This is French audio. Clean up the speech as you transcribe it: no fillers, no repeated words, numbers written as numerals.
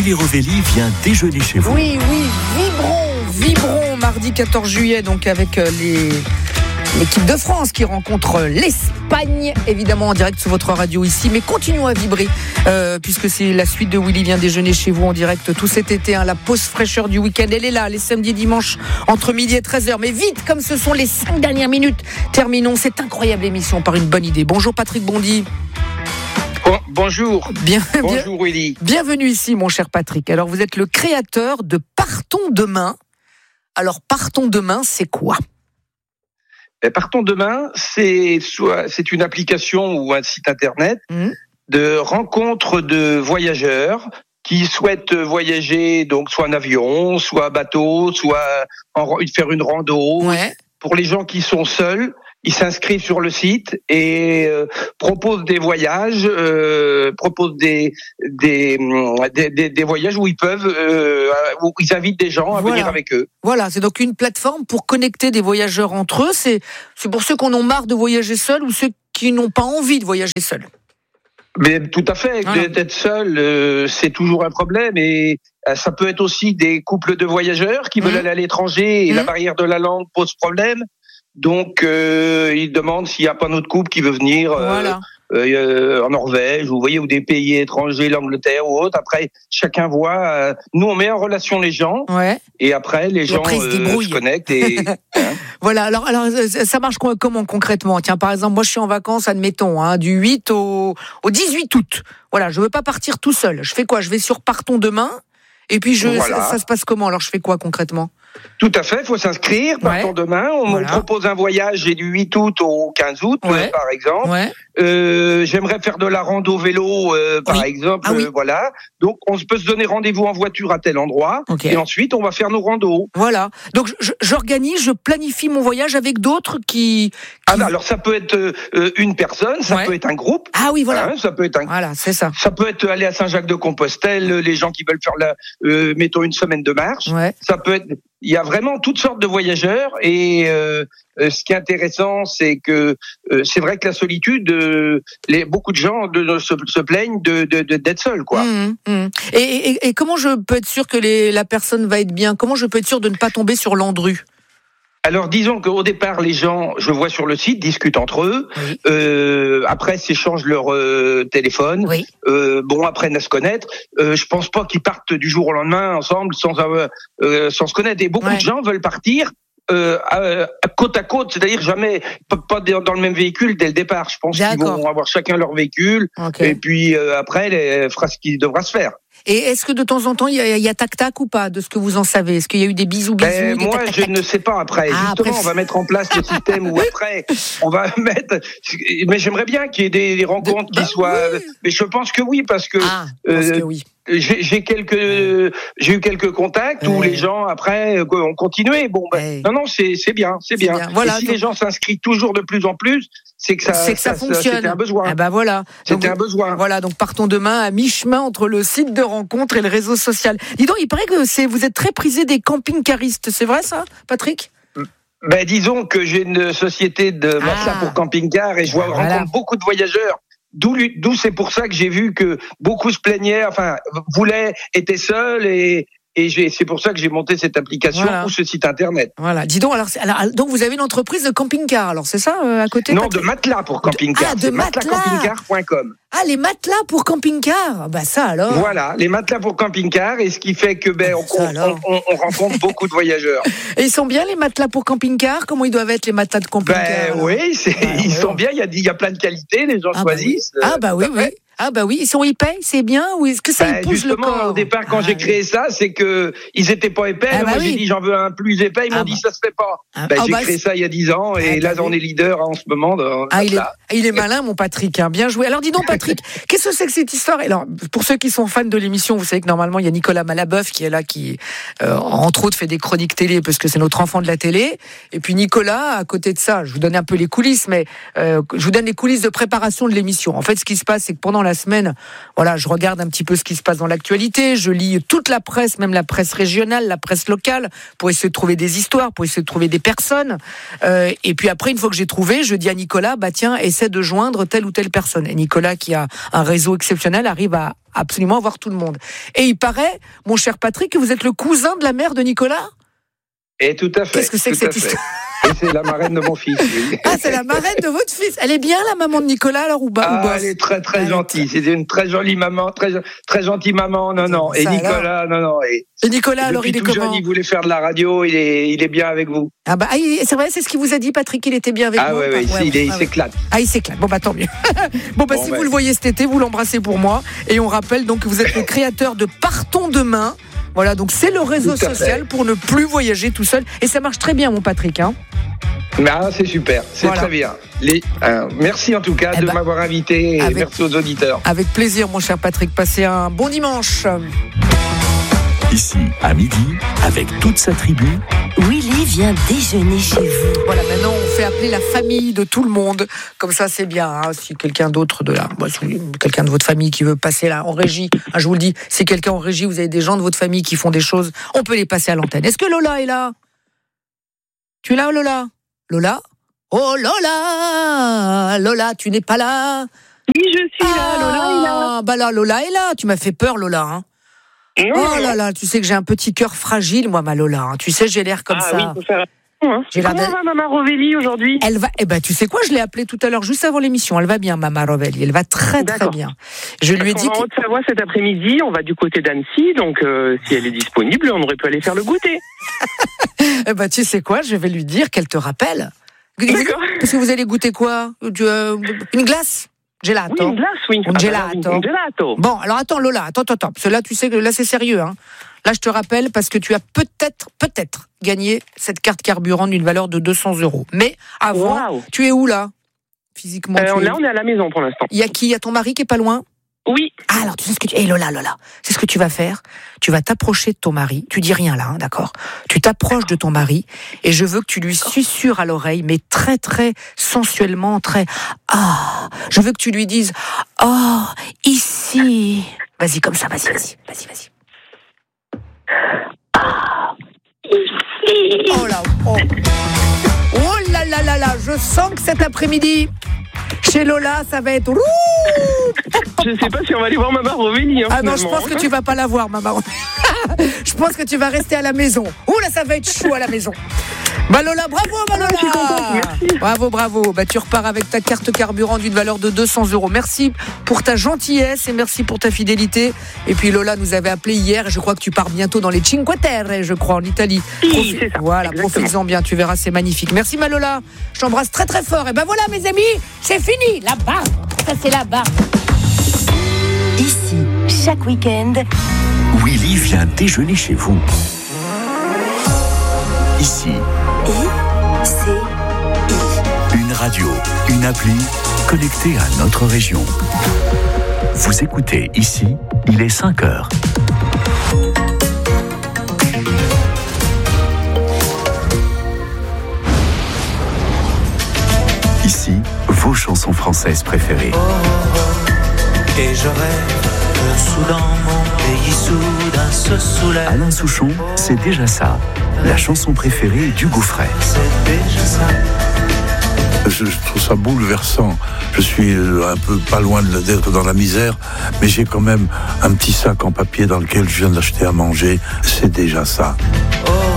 Willy Rovelli vient déjeuner chez vous. Oui, vibrons, mardi 14 juillet, donc avec l'équipe de France qui rencontre l'Espagne, évidemment en direct sur votre radio ici, mais continuons à vibrer, puisque c'est la suite de Willy vient déjeuner chez vous en direct tout cet été, la pause fraîcheur du week-end, elle est là, les samedis et dimanches, entre midi et 13h, mais vite, comme ce sont les 5 dernières minutes, terminons cette incroyable émission par une bonne idée. Bonjour Patrick Bondy. Bonjour. Bonjour Willy. Bienvenue ici mon cher Patrick. Alors vous êtes le créateur de Partons Demain. Alors Partons Demain, c'est quoi ? Partons Demain, c'est une application ou un site internet de rencontre de voyageurs qui souhaitent voyager, donc soit en avion, soit en bateau, soit faire une rando. Ouais. Pour les gens qui sont seuls, ils s'inscrivent sur le site et proposent des voyages, proposent des voyages où ils peuvent, où ils invitent des gens à venir avec eux. Voilà, c'est donc une plateforme pour connecter des voyageurs entre eux. C'est pour ceux qui en ont marre de voyager seuls ou ceux qui n'ont pas envie de voyager seuls. Mais tout à fait, d'être seul, c'est toujours un problème et ça peut être aussi des couples de voyageurs qui veulent aller à l'étranger et la barrière de la langue pose problème. Donc, ils demandent s'il n'y a pas un autre couple qui veut venir en Norvège, ou vous voyez, ou des pays étrangers, l'Angleterre ou autre. Après, chacun voit. Nous, on met en relation les gens, et après, les gens se connectent. Et, Voilà. Alors, ça marche comment concrètement ? Tiens, par exemple, moi, je suis en vacances, admettons, du 8 au 18 août. Voilà, je veux pas partir tout seul. Je fais quoi ? Je vais sur Partons Demain. Et puis, ça se passe comment ? Alors, je fais quoi concrètement ? Tout à fait, il faut s'inscrire. Partons Demain. On propose un voyage du 8 août au 15 août, par exemple. J'aimerais faire de la rando vélo, par exemple. Voilà. Donc, on peut se donner rendez-vous en voiture à tel endroit. Et ensuite, on va faire nos randos. Voilà. Donc, j'organise, je planifie mon voyage avec d'autres qui... alors, ça peut être une personne, ça peut être un groupe. Ah oui, voilà. Ça peut être Voilà, c'est ça. Ça peut être aller à Saint-Jacques-de-Compostelle, les gens qui veulent faire mettons une semaine de marche. Ça peut être... Il y a vraiment toutes sortes de voyageurs et ce qui est intéressant, c'est que c'est vrai que la solitude, beaucoup de gens se plaignent d'être seuls, quoi. Et comment je peux être sûr que la personne va être bien ? Comment je peux être sûr de ne pas tomber sur Landru ? Alors disons qu'au départ, les gens, je vois sur le site, discutent entre eux. Après, s'échangent leur téléphone. Apprennent à se connaître. Je pense pas qu'ils partent du jour au lendemain ensemble sans se connaître. Et beaucoup de gens veulent partir côte à côte, c'est-à-dire jamais pas dans le même véhicule dès le départ. Je pense qu'ils vont avoir chacun leur véhicule. Et puis après, il fera ce qui devra se faire. Et est-ce que de temps en temps, il y a tac-tac ou pas, de ce que vous en savez ? Est-ce qu'il y a eu des bisous moi, je ne sais pas après. Justement, on va mettre en place le système où après, on va mettre... Mais j'aimerais bien qu'il y ait des rencontres qui soient... Mais je pense que oui, parce que... J'ai eu quelques contacts où les gens après ont continué. Non, c'est bien. Voilà, et si les gens s'inscrivent toujours de plus en plus, c'est que ça fonctionne. C'était un besoin. C'était un besoin. Voilà, donc Partons Demain à mi-chemin entre le site de rencontre et le réseau social. Dis donc, il paraît que vous êtes très prisé des camping-caristes. C'est vrai ça, Patrick ? Disons que j'ai une société de matelas pour camping-car et je rencontre beaucoup de voyageurs. D'où c'est pour ça que j'ai vu que beaucoup se plaignaient, étaient seuls et c'est pour ça que j'ai monté cette application ou ce site internet. Voilà. Dis donc, alors donc vous avez une entreprise de camping-car, alors c'est ça à côté ? Non, de matelas pour camping-car. C'est matelascamping-car.com. Ah, les matelas pour camping-car. Ça alors. Voilà, les matelas pour camping-car et ce qui fait que on rencontre beaucoup de voyageurs. Et ils sont bien les matelas pour camping-car ? Comment ils doivent être les matelas de camping-car ? Ils sont bien. Il y a plein de qualités, les gens choisissent. Oui, ils payent, c'est bien, ou est-ce que ça y pousse le corps ? Justement, au départ, quand j'ai créé ça, c'est que ils étaient pas épais. Moi, j'ai dit, j'en veux un plus épais. Ils m'ont dit, ça se fait pas. J'ai créé ça il y a 10 ans, et là, on est leader en ce moment. Il est malin, mon Patrick, bien joué. Alors, dis donc, Patrick, qu'est-ce que c'est que cette histoire ? Alors, pour ceux qui sont fans de l'émission, vous savez que normalement, il y a Nicolas Malaboeuf qui est là, qui, entre autres, fait des chroniques télé, parce que c'est notre enfant de la télé. Et puis, Nicolas, à côté de ça, je vous donne un peu les coulisses, mais je vous donne les coulisses de préparation de l'émission. En fait, ce qui se passe, c'est que pendant la semaine, voilà, je regarde un petit peu ce qui se passe dans l'actualité, je lis toute la presse, même la presse régionale, la presse locale, pour essayer de trouver des histoires, pour essayer de trouver des personnes. Et puis après, une fois que j'ai trouvé, je dis à Nicolas, tiens, essaie de joindre telle ou telle personne. Et Nicolas, qui a un réseau exceptionnel, arrive à absolument avoir tout le monde. Et il paraît, mon cher Patrick, que vous êtes le cousin de la mère de Nicolas ? Et tout à fait. Qu'est-ce que c'est que cette histoire ? Et c'est la marraine de mon fils. Oui. Ah, c'est la marraine de votre fils. Elle est bien, la maman de Nicolas, alors, ou pas elle est très très gentille. C'est une très jolie maman, très gentille maman. Non. Et Nicolas, alors... non. Et Nicolas, alors, il est comment ? Jeune, il voulait faire de la radio. Il est bien avec vous. Ah c'est vrai, c'est ce qu'il vous a dit, Patrick. Il était bien avec vous. Il s'éclate. Ah, il s'éclate. Bon, tant mieux. Si vous le voyez cet été, vous l'embrassez pour moi. Et on rappelle donc que vous êtes le créateur de Partons demain. Voilà, donc c'est le réseau social pour ne plus voyager tout seul. Et ça marche très bien, mon Patrick. C'est super, c'est très bien. Merci en tout cas de m'avoir invité et merci aux auditeurs. Avec plaisir, mon cher Patrick. Passez un bon dimanche. Ici, à midi, avec toute sa tribu, Willy vient déjeuner chez vous. Voilà, maintenant on fait appeler la famille de tout le monde. Comme ça, c'est bien. Si quelqu'un d'autre quelqu'un de votre famille qui veut passer là en régie, je vous le dis, si quelqu'un en régie, vous avez des gens de votre famille qui font des choses, on peut les passer à l'antenne. Est-ce que Lola est là ? Tu es là, Lola ? Lola ? Oh Lola ! Lola, tu n'es pas là ? Oui, je suis là, Lola est là. Lola est là. Tu m'as fait peur, Lola. Oh là là, tu sais que j'ai un petit cœur fragile, moi, ma Lola. Tu sais, j'ai l'air comme ça. Oui, faut faire attention. Comment va Maman Rovelli aujourd'hui ? Elle va. Tu sais quoi, je l'ai appelée tout à l'heure, juste avant l'émission. Elle va bien, Maman Rovelli. Elle va très très bien. Je lui ai dit. On va en Haute-Savoie cet après-midi. On va du côté d'Annecy, donc si elle est disponible, on aurait pu aller faire le goûter. Tu sais quoi, je vais lui dire qu'elle te rappelle. D'accord. Parce que vous allez goûter quoi ? Une glace ? Gelato. Oui, une glace, oui. Un gelato. Bon, alors attends, Lola, attends. Parce que là, tu sais que là, c'est sérieux. Là, je te rappelle parce que tu as peut-être gagné cette carte carburant d'une valeur de 200 €. Mais avant, Tu es où là ? Physiquement, là, on est à la maison pour l'instant. Il y a qui ? Il y a ton mari qui est pas loin ? Oui. Ah, alors tu sais ce que tu... Lola, c'est ce que tu vas faire. Tu vas t'approcher de ton mari. Tu dis rien là, d'accord ? Tu t'approches de ton mari et je veux que tu lui susurres à l'oreille, mais très très sensuellement, très... je veux que tu lui dises ici. Vas-y, comme ça, vas-y. Ici. Oh là, je sens que cet après-midi, chez Lola, ça va être... Je sais pas si on va aller voir Maman Rovelli. Non, je pense que tu vas pas la voir, Maman. Je pense que tu vas rester à la maison. Là, ça va être chaud à la maison. Lola, bravo, Lola. Je suis contente, merci. Bravo. Tu repars avec ta carte carburant d'une valeur de 200 €. Merci pour ta gentillesse et merci pour ta fidélité. Et puis Lola nous avait appelé hier. Je crois que tu pars bientôt dans les Cinque Terre, je crois, en Italie. Oui, c'est ça. Voilà, profites-en bien, tu verras, c'est magnifique. Merci, ma Lola. Je t'embrasse très très fort. Et voilà, mes amis, c'est fini. La barre, ça c'est la barre. Ici, chaque week-end, Willy vient déjeuner chez vous. Ici, une radio, une appli connectée à notre région. Vous écoutez Ici, il est 5h. Ici, vos chansons françaises préférées. Et je rêve que soudain mon pays soudain se soulève. Alain Souchon, c'est déjà ça. La chanson préférée d'Hugo Frey. C'est déjà ça. Je trouve ça bouleversant. Je suis un peu pas loin d'être dans la misère, mais j'ai quand même un petit sac en papier dans lequel je viens d'acheter à manger. C'est déjà ça.